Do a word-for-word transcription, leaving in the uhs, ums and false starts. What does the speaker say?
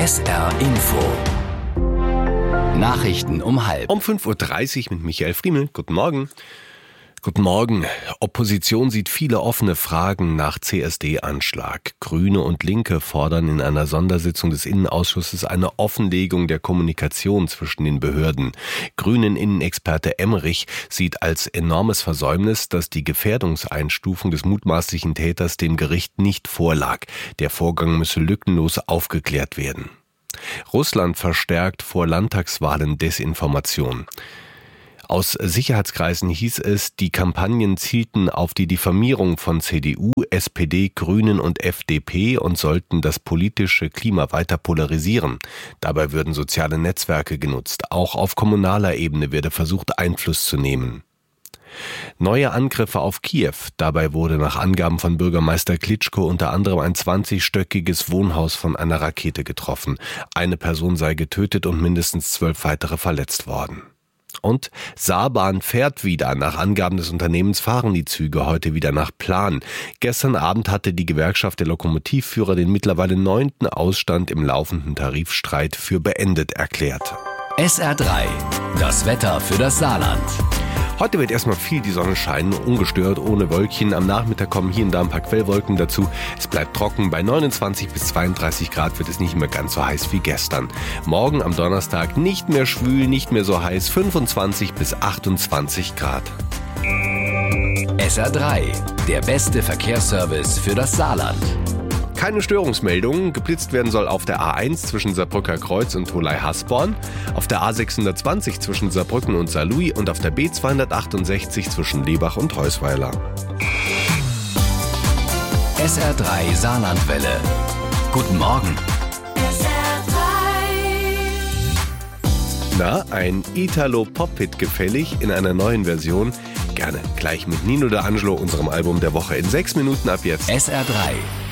S R Info. Nachrichten um halb. Um fünf Uhr dreißig mit Michael Friemel. Guten Morgen. Guten Morgen. Opposition sieht viele offene Fragen nach C S D-Anschlag. Grüne und Linke fordern in einer Sondersitzung des Innenausschusses eine Offenlegung der Kommunikation zwischen den Behörden. Grünen-Innenexperte Emmerich sieht als enormes Versäumnis, dass die Gefährdungseinstufung des mutmaßlichen Täters dem Gericht nicht vorlag. Der Vorgang müsse lückenlos aufgeklärt werden. Russland verstärkt vor Landtagswahlen Desinformation. Aus Sicherheitskreisen hieß es, die Kampagnen zielten auf die Diffamierung von C D U, S P D, Grünen und F D P und sollten das politische Klima weiter polarisieren. Dabei würden soziale Netzwerke genutzt. Auch auf kommunaler Ebene werde versucht, Einfluss zu nehmen. Neue Angriffe auf Kiew. Dabei wurde nach Angaben von Bürgermeister Klitschko unter anderem ein zwanzigstöckiges Wohnhaus von einer Rakete getroffen. Eine Person sei getötet und mindestens zwölf weitere verletzt worden. Und Saarbahn fährt wieder. Nach Angaben des Unternehmens fahren die Züge heute wieder nach Plan. Gestern Abend hatte die Gewerkschaft der Lokomotivführer den mittlerweile neunten Ausstand im laufenden Tarifstreit für beendet erklärt. S R drei. Das Wetter für das Saarland. Heute wird erstmal viel die Sonne scheinen, ungestört, ohne Wölkchen. Am Nachmittag kommen hier und da ein paar Quellwolken dazu. Es bleibt trocken. Bei neunundzwanzig bis zweiunddreißig Grad wird es nicht mehr ganz so heiß wie gestern. Morgen am Donnerstag nicht mehr schwül, nicht mehr so heiß, fünfundzwanzig bis achtundzwanzig Grad. S R drei. Der beste Verkehrsservice für das Saarland. Keine Störungsmeldungen. Geblitzt werden soll auf der A eins zwischen Saarbrücker Kreuz und Tholey-Hasborn, auf der A sechshundertzwanzig zwischen Saarbrücken und Saarlouis und auf der B zweihundertachtundsechzig zwischen Lebach und Heusweiler. S R drei Saarlandwelle. Guten Morgen. S R drei. Na, ein Italo-Pop-Hit gefällig in einer neuen Version. Gerne gleich mit Nino D'Angelo, unserem Album der Woche in sechs Minuten ab jetzt. S R drei.